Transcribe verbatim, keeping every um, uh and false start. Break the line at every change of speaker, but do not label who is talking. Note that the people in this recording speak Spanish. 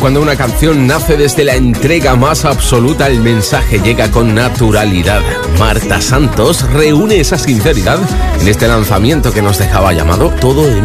Cuando una canción nace desde la entrega más absoluta, el mensaje llega con naturalidad. Marta Santos reúne esa sinceridad en este lanzamiento que nos dejaba llamado Todo en